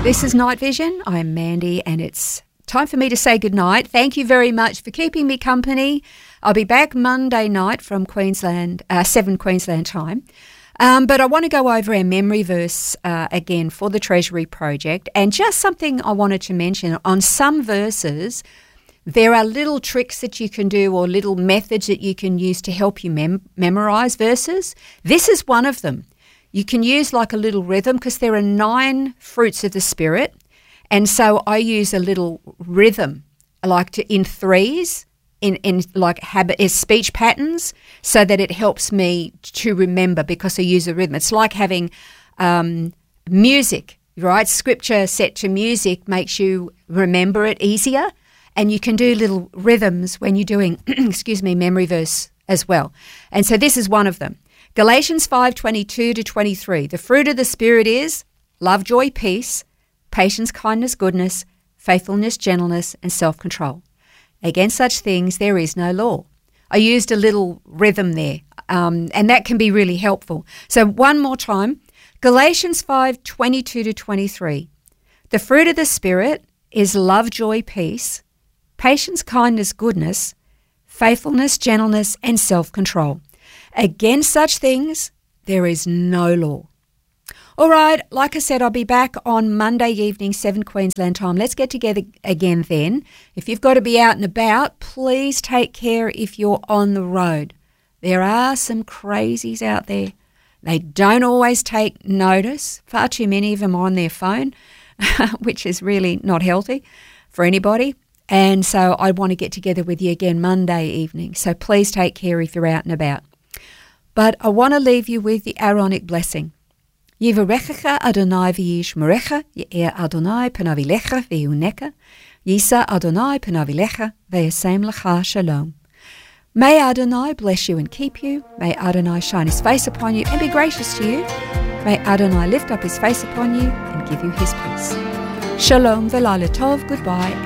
This is Night Vision. I'm Mandy, and it's time for me to say goodnight. Thank you very much for keeping me company. I'll be back Monday night from Queensland, 7 Queensland time. But I want to go over our memory verse again for the Treasury Project. And just something I wanted to mention, on some verses, there are little tricks that you can do or little methods that you can use to help you memorize verses. This is one of them. You can use like a little rhythm because there are 9 fruits of the Spirit. And so I use a little rhythm, like in threes, in like speech patterns, so that it helps me to remember because I use a rhythm. It's like having music, right? Scripture set to music makes you remember it easier. And you can do little rhythms when you're doing, memory verse as well. And so this is one of them. Galatians 5:22-23. The fruit of the Spirit is love, joy, peace, patience, kindness, goodness, faithfulness, gentleness, and self-control. Against such things there is no law. I used a little rhythm there, and that can be really helpful. So one more time. Galatians 5:22-23. The fruit of the Spirit is love, joy, peace, patience, kindness, goodness, faithfulness, gentleness, and self-control. Against such things, there is no law. All right, like I said, I'll be back on Monday evening, 7 Queensland time. Let's get together again then. If you've got to be out and about, please take care if you're on the road. There are some crazies out there. They don't always take notice. Far too many of them are on their phone, which is really not healthy for anybody. And so I want to get together with you again Monday evening. So please take care if you're out and about. But I want to leave you with the Aaronic blessing. Yivarechecha Adonai v'yishmerecha, Ye'er Adonai panavilecha v'yuneka, Yisa Adonai panavilecha v'yasem lecha shalom. May Adonai bless you and keep you. May Adonai shine his face upon you and be gracious to you. May Adonai lift up his face upon you and give you his peace. Shalom v'laila tov, goodbye.